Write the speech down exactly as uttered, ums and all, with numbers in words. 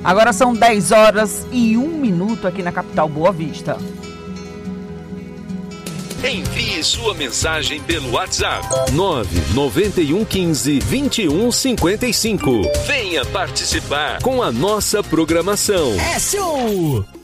Agora são dez horas e um minuto aqui na capital Boa Vista. Envie sua mensagem pelo WhatsApp nove nove um um cinco, vinte e um cinquenta e cinco. Venha participar com a nossa programação. É show!